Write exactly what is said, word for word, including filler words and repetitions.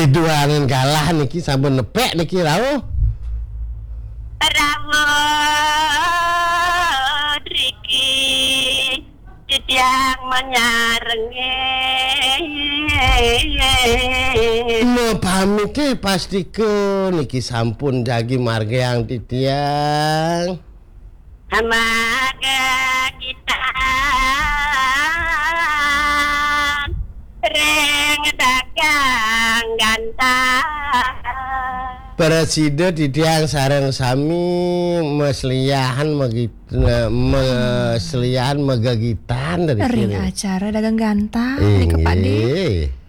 Ridwanan kalah niki sampun nepek niki rawuh. Rawuh riki titiang menyarengi. Mau pamit ke pastiku niki sampun jagi margeang titiang. Amaga kita reng dagang gantang. Presiden titiang sareng sami mesliahan begitu mesliahan megagitan dari Ring sini. acara dagang gantang di Kepade.